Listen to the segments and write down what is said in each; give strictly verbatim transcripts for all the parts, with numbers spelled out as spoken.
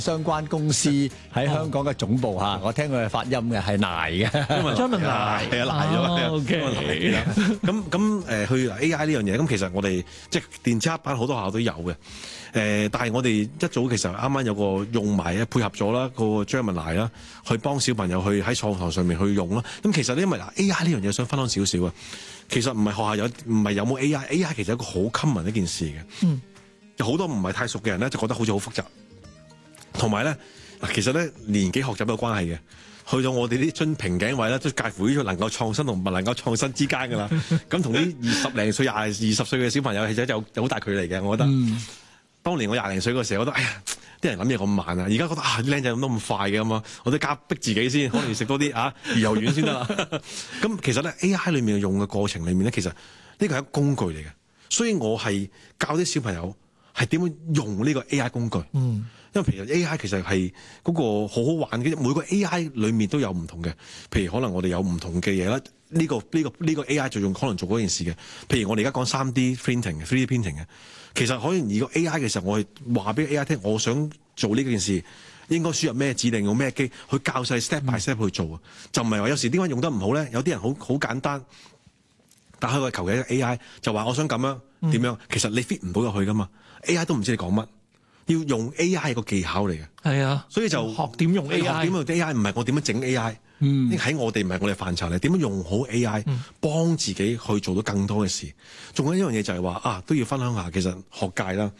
相關公司喺香港嘅總部嚇，我聽佢嘅發音嘅係賴嘅， 因為張文賴係啊賴咗係啊 OK 賴啦咁咁誒去 A I 呢樣嘢，咁其實我哋即係電子黑板好多學校都有嘅。誒，但係我哋一早其實啱啱有個用埋嘅配合咗啦，個 Gemini 啦，去幫小朋友去喺課堂上面去用啦。咁其實因為嗱 A I 呢樣嘢想分享少少啊，其實唔係學校有唔係有冇 A I，A I 其實係一個好 common 一件事嘅。 嗯， 有好多唔係太熟嘅人咧，就覺得好似好複雜。同埋咧嗱，其實咧年紀學習有關係嘅。去到我哋啲樽瓶頸位咧，都介乎於能夠創新同唔能夠創新之間㗎啦。咁同啲二十零歲、廿二十歲嘅小朋友，其實有有好大距離嘅，我覺得。嗯，當年我廿零歲嗰時候，我覺得哎呀，啲人諗嘢咁慢啊！而家覺得啊，啲僆仔諗得咁快嘅咁啊，我都加逼自己先，可能要食多啲啊魚油丸先得啦。咁其實咧 A I 裏面用嘅過程裏面咧，其實呢個係一個工具嚟嘅，所以我係教啲小朋友係點樣用呢個 A I 工具。嗯。因為其實 A I 其實係嗰個好好玩嘅，每個 A I 裏面都有唔同嘅。譬如可能我哋有唔同嘅嘢啦，呢個呢個呢個 A I 就用可能做嗰件事嘅。譬如我哋而家講三 D printing 嘅 three D printing 嘅，其實可以如果 A I 嘅時候，我係話俾 A I 聽，我想做呢件事，應該輸入咩指令，用咩機去教晒 step by step 去做啊。嗯、就唔係話有時點解用得唔好咧？有啲人好好簡單，打開個求其嘅 A I 就話我想咁樣點樣，其實你 fit 唔到入去噶嘛 ，A I 都唔知你講乜。要用 A I 係個技巧嚟嘅， 係啊， 所以就學點用 A I， 點用 A I 唔係我點樣整 A I， 嗯， 喺我哋唔係我哋範疇嚟，點樣用好 A I，嗯、幫自己去做到更多嘅事。仲有一樣嘢就係話啊，都要分享下，其實學界啦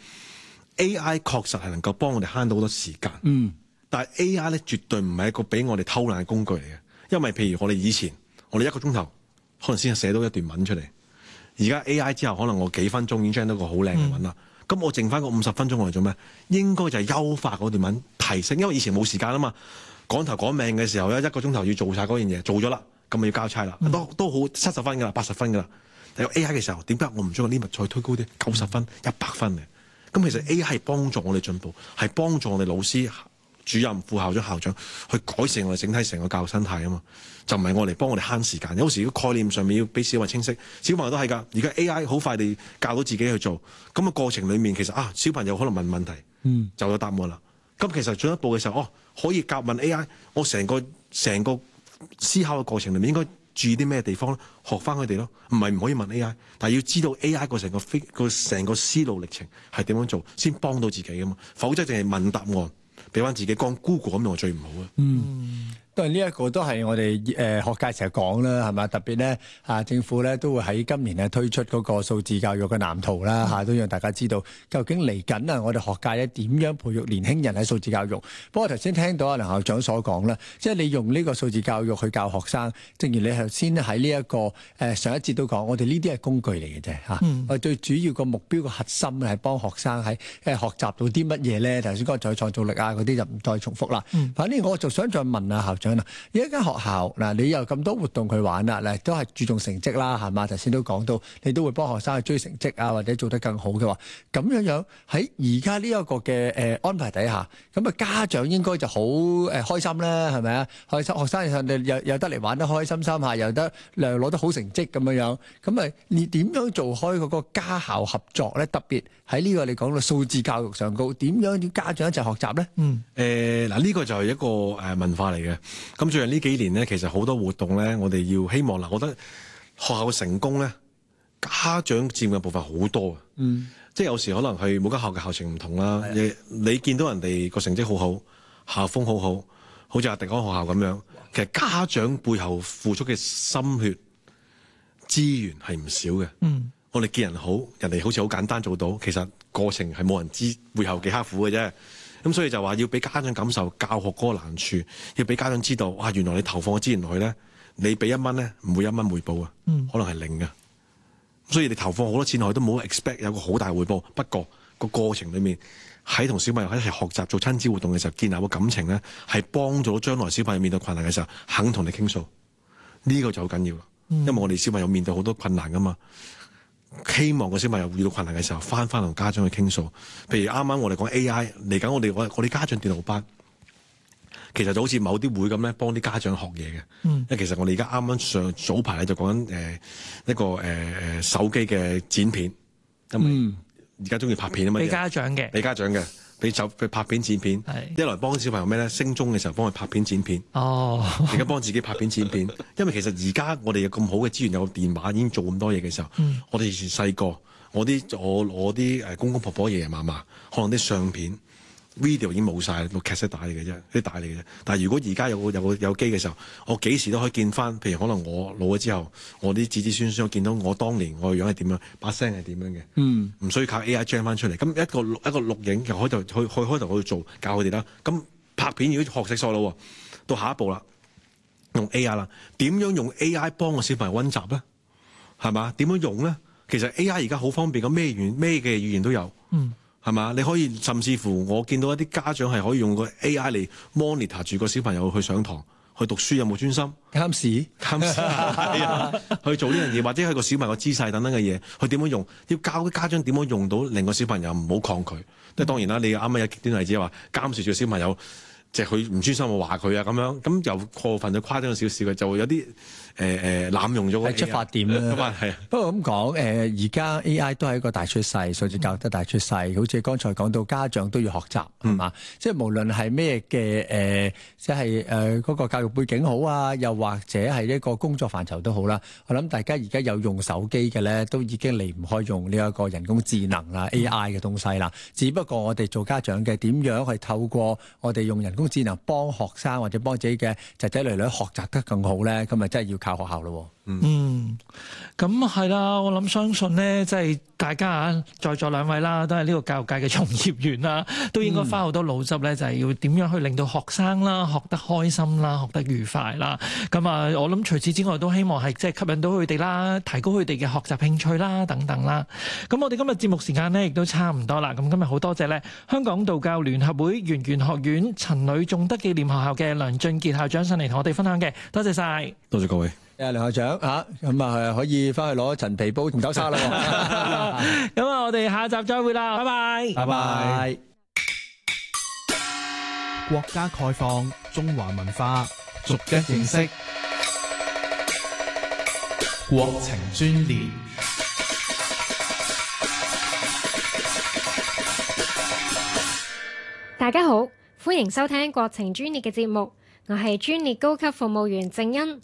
，A I 確實係能夠幫我哋慳到好多時間，嗯，但係 A I 咧絕對唔係一個俾我哋偷懶嘅工具嚟嘅，因為譬如我哋以前我哋一個鐘頭可能先係寫到一段文出嚟，而家 A I 之後可能我幾分鐘已經將到個好靚嘅文啦。嗯咁我剩翻個五十分鐘我嚟做咩？應該就係優化嗰段文提升，因為以前冇時間啊嘛。趕頭趕命嘅時候咧，一個鐘頭要做晒嗰樣嘢，做咗啦，咁咪要交差啦，嗯、都都好七十分噶啦，八十分噶啦。但有 A I 嘅時候，點解我唔將個 limit 再推高啲？九十分、一百分嘅。咁其實 A I 係幫助我哋進步，係幫助我哋老師、主任、副校長、校長去改善我哋整體成個教育生態啊嘛。就唔係我嚟幫我哋慳時間，有時個概念上面要俾小朋友清晰，小朋友都係㗎。而家 A I 好快地教到自己去做，咁嘅過程裡面其實啊，小朋友可能問問題，嗯，就有答案啦。咁其實進一步嘅時候，哦，可以教問 A I，我成個成個思考嘅過程裡面應該注意啲咩地方咧？學翻佢哋咯，唔係唔可以問 A I，但係要知道 A I 個成個飛個成個思路歷程係點樣做，先幫到自己㗎嘛。否則淨係問答案，俾翻自己講 Google 咁用最唔好啊。 嗯。當然呢一個都係我哋誒、呃、學界成日講啦，係嘛？特別咧啊，政府咧都會喺今年咧推出嗰個數字教育嘅藍圖啦，嚇、嗯、都讓大家知道究竟嚟緊啊，我哋學界咧點樣培育年輕人喺數字教育。不過頭先聽到阿梁校長所講啦，即係你用呢個數字教育去教學生，正如你頭先喺呢一個誒、呃、上一節都講，我哋呢啲係工具嚟嘅啫嚇。嗯、我哋最主要個目標個核心係幫學生喺誒學習到啲乜嘢咧？頭先講再創造力啊嗰啲就唔再重複啦。嗯、反正我就想再問下校長。而一間學校嗱，你有咁多活動去玩啦，嗱都係注重成績啦，係嘛？頭先都講到，你都會幫學生去追成績啊，或者做得更好嘅話，咁樣樣喺而家呢一個嘅誒安排底下，咁啊家長應該就好誒開心啦，係咪啊？開心學生上又又有得嚟玩得開心心下，又得誒攞得好成績咁樣樣，咁啊你點樣做開嗰個家校合作咧？特別喺呢個你講到數字教育上高，點樣啲家長一齊學習咧？嗯， 誒嗱呢個就係一個誒文化嚟嘅。咁最近呢幾年咧，其實好多活動咧，我哋要希望嗱，我覺得學校嘅成功咧，家長佔嘅部分好多啊。嗯，即係有時可能係每間學校嘅校情唔同啦。你的你見到人哋個成績好好，校風好好，好似阿迪安學校咁樣，其實家長背後付出嘅心血資源係唔少嘅。嗯，我哋見人好，人哋好似好簡單做到，其實過程係冇人知背後幾刻苦嘅啫。咁所以就話要俾家長感受教學嗰個難處，要俾家長知道，哇！原來你投放嘅資源落去咧，你俾一蚊咧，唔會一蚊回報啊，嗯、可能係零嘅。所以你投放好多錢落去都冇 expect 有個好大回報。不過個過程裡面喺同小朋友喺一齊學習做親子活動嘅時候，建立個感情咧，係幫助到將來小朋友面對困難嘅時候肯同你傾訴。呢、呢個就好緊要，嗯、因為我哋小朋友面對好多困難噶嘛。希望個小朋友遇到困難嘅時候，翻翻同家長去傾訴。譬如啱啱我哋講 A I 嚟緊，我哋我我哋家長電腦班，其實就好似某啲會咁咧，幫啲家長學嘢嘅。嗯、因為其實我哋而家啱啱上早排咧就講緊誒一個誒誒、呃、手機嘅剪片，因為而家中意拍片啊嘛，俾家長嘅，俾家長嘅俾就佢拍片剪片，一來幫小朋友咩咧？升中嘅時候幫佢拍片剪片， 哦， 而家幫自己拍片剪片。因為其實而家我哋有咁好嘅資源，有個電話已經做咁多嘢嘅時候，嗯、我哋以前細個，我啲我我啲誒公公婆婆爺爺嫲嫲，可能啲相片 video 已經冇晒，部劇集帶嚟嘅啫，啲帶嚟嘅啫。但係如果而家有個有個有機嘅時候，我幾時都可以見翻。譬如可能我老咗之後，我啲子子孫孫見到我當年我個樣係點樣，把聲係點樣嘅。嗯，唔需要靠 A I gen 翻出嚟。咁一個一個錄影就開頭去去開頭去做教佢哋啦。咁拍片如果學識咗咯，到下一步啦，用 A I 啦，點樣用 A I 幫個小朋友溫習咧？係嘛？點樣用咧？其實 A I 而家好方便，咁咩語咩嘅語言都有。嗯。係嘛？你可以甚至乎，我見到一啲家長係可以用個 A I 嚟 monitor 住個小朋友去上堂、去讀書有冇專心、 監視、 監視係啊，去做呢樣嘢，或者係個小朋友姿勢等等嘅嘢，佢點樣用？要教啲家長點樣用到，令個小朋友唔好抗拒。即係、嗯、當然啦，你啱啱有極端例子話監視住個小朋友，即係佢唔專心，我話佢啊咁樣，咁又過分咗誇張少少嘅，就會有啲。誒誒濫用咗個出發點啦， 係。 不過咁講，誒而家 A I 都係一個大趨勢，數字教育得大趨勢。好似剛才講到家長都要學習，係嘛、嗯？即係無論係咩嘅誒，即係誒嗰個教育背景好啊，又或者係一個工作範疇都好啦。我諗大家而家有用手機嘅咧，都已經離唔開用呢一個人工智能啦、嗯、A I 嘅東西啦。只不過我哋做家長嘅點樣去透過我哋用人工智能幫學生或者幫自己嘅仔仔女女學習得更好咧，咁咪真係要靠學校咯。 嗯，咁係啦，我諗相信咧，即係大家啊，在座兩位啦，都係呢個教育界嘅從業員啦，都應該花好多腦汁咧，就係要點樣去令到學生啦學得開心啦，學得愉快啦。咁啊，我諗除此之外，都希望係即係吸引到佢哋啦，提高佢哋嘅學習興趣啦，等等啦。咁我哋今日節目時間咧，亦都差唔多啦。咁今日好多謝咧，香港道教聯合會圓玄學院陳女頌德紀念學校嘅梁俊傑校長上嚟同我哋分享嘅，多謝晒， 多謝各位。 誒梁校長嚇，咁啊可以翻去攞陳皮煲紅豆沙啦。 咁啊，我哋下集再會啦，拜拜， 拜拜。 國家概放，中華文化逐一認識。國情專列。 大家好，歡迎收聽國情專列嘅節目，我係專列高級服務員鄭欣。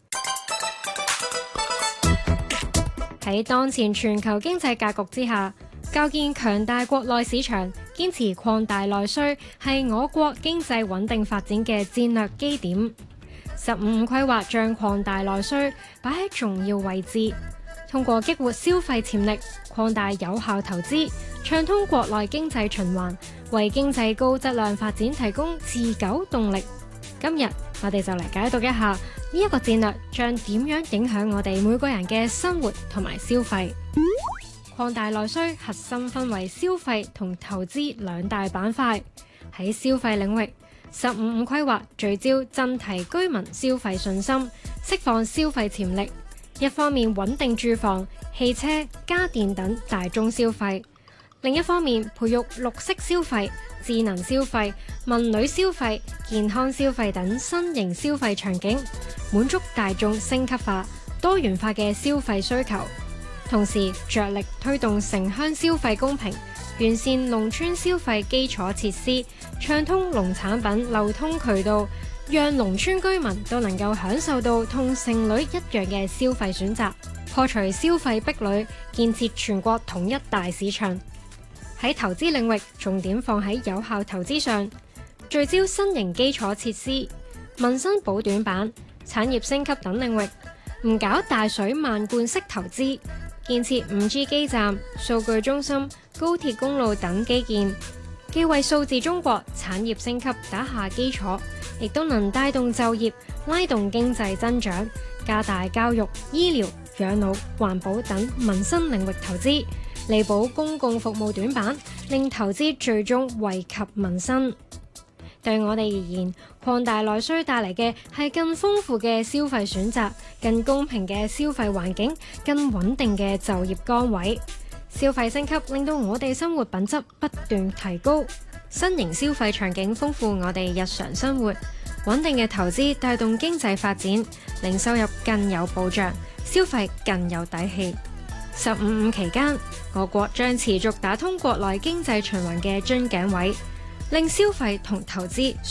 喺當前全球經濟格局之下，構建強大國內市場，堅持擴大內需，係我國經濟穩定發展嘅戰略基點。十五五規劃將擴大內需擺喺重要位置，通過激活消費潛力，擴大有效投資，暢通國內經濟循環，為經濟高質量發展提供持久動力。今日我哋就嚟解讀一下呢一個戰略將點樣影響我哋每個人嘅生活同埋消費。擴大內需核心分為消費同投資兩大板塊。喺消費領域，十五五規劃聚焦振提居民消費信心，釋放消費潛力。一方面穩定住房、汽車、家電等大宗消費，另一方面培育綠色消費、智能消費、文旅消費、健康消費等新型消費場景，滿足大眾升級化、多元化嘅消費需求。同時着力推動城鄉消費公平，完善農村消費基礎設施，暢通農產品流通渠道，讓農村居民都能夠享受到同城裏一樣嘅消費選擇，破除消費壁壘，建設全國統一大市場。喺投資領域，重點放喺有效投資上，聚焦新型基礎設施、民生補短板、產業升級等領域，唔搞大水漫灌式投資，建設 五 G 基站、數據中心、高鐵公路等基建，既為數字中國產業升級打下基礎，亦都能帶動就業、拉動經濟增長，加大教育、醫療、養老、環保等民生領域投資，彌補公共服務短板，令投資最終惠及民生。對我哋而言，擴大內需帶嚟嘅係更豐富嘅消費選擇、更公平嘅消費環境、更穩定嘅就業崗位。消費升級令到我哋生活品質不斷提高，新型消費場景豐富我哋日常生活，穩定嘅投資帶動經濟發展，令收入更有保障，消費更有底氣。十五五期間，我國將持續打通國內經濟循環嘅樽頸位， 令消費同投資